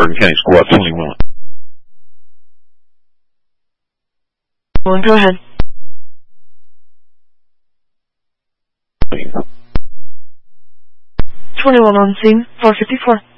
Bergen County Squad 21. Go ahead. 21 on scene, 454.